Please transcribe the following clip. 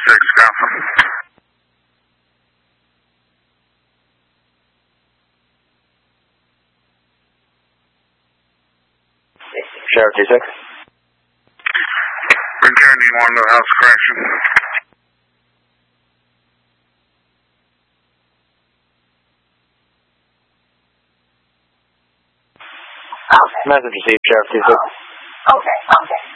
2-6, Gotham. Sheriff 2-6. Return, do you want to know house correction? Message received, Sheriff 2-6. Okay.